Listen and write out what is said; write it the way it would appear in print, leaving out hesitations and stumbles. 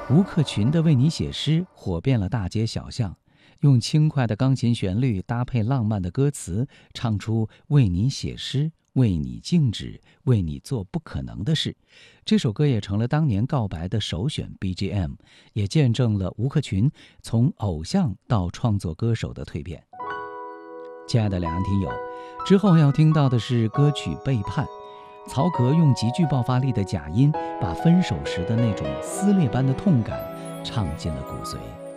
吴克群的《为你写诗》火遍了大街小巷，用轻快的钢琴旋律搭配浪漫的歌词，唱出为你写诗，为你静止，为你做不可能的事。这首歌也成了当年告白的首选 BGM， 也见证了吴克群从偶像到创作歌手的蜕变。亲爱的两岸听友，之后要听到的是歌曲《背叛》。曹格用极具爆发力的假音，把分手时的那种撕裂般的痛感唱进了骨髓。